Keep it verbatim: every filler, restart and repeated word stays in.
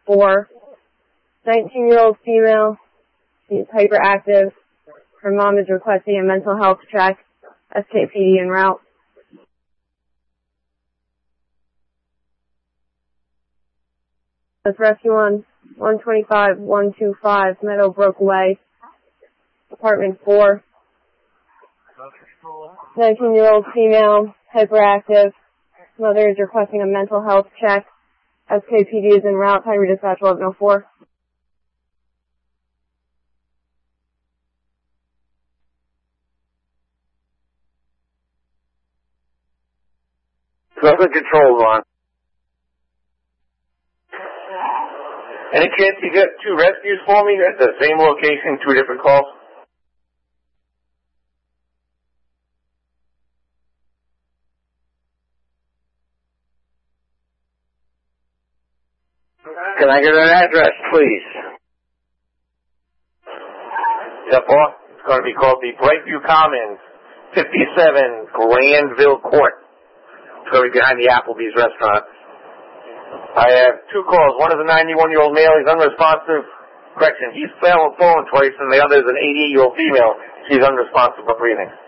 four, nineteen-year-old female. She is hyperactive. Her mom is requesting a mental health check. S K P D en route. Let's rescue on one twenty-five, one twenty-five, Meadowbrook Way, apartment four. nineteen-year-old female, hyperactive. Mother is requesting a mental health check. S K P D is en route. Highway Dispatch eleven oh four. Traffic control, Ron. Any chance you get two rescues for me at the same location, two different calls? Can I get an address, please? Step off. It's going to be called the Brightview Commons, fifty-seven Granville Court. It's going to be behind the Applebee's restaurant. I have two calls. One is a ninety-one-year-old male. He's unresponsive. Correction, he's failed phone twice, and the other is an eighty-eight-year-old female. She's unresponsive for breathing.